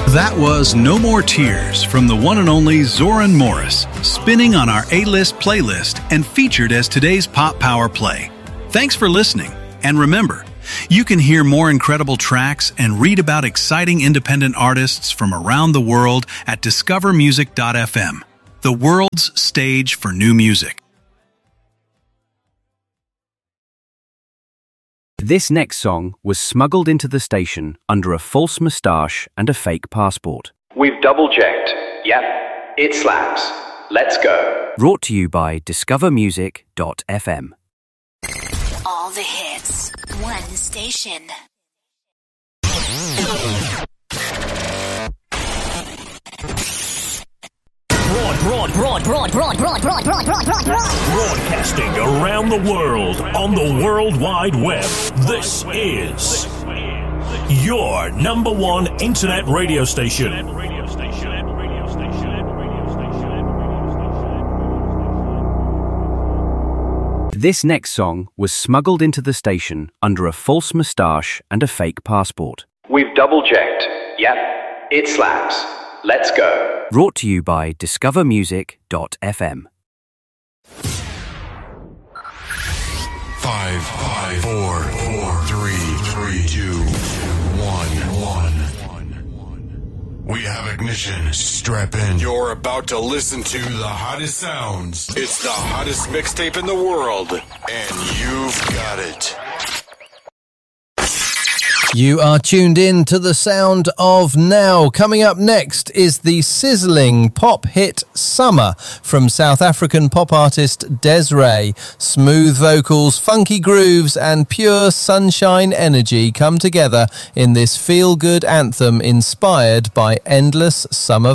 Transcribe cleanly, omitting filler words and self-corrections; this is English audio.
That was No More Tears from the one and only Zoran Morris, spinning on our A-List playlist and featured as today's Pop Power Play. Thanks for listening, and remember, you can hear more incredible tracks and read about exciting independent artists from around the world at discovermusic.fm, the world's stage for new music. This next song was smuggled into the station under a false moustache and a fake passport. We've double-checked. Yep, it slaps. Let's go. Brought to you by discovermusic.fm. All the hits, one station. Broadcasting around the world on the World Wide Web. This is your number one internet radio station. This next song was smuggled into the station under a false moustache and a fake passport. We've double-checked. Yep, it slaps. Let's go. Brought to you by discovermusic.fm. 5, 4, 3, 2, 1. We have ignition. Strap in. You're about to listen to the hottest sounds. It's the hottest mixtape in the world, and you've got it. You are tuned in to the sound of now. Coming up next is the sizzling pop hit Summer from South African pop artist Des'ree. Smooth vocals, funky grooves and pure sunshine energy come together in this feel-good anthem inspired by endless summer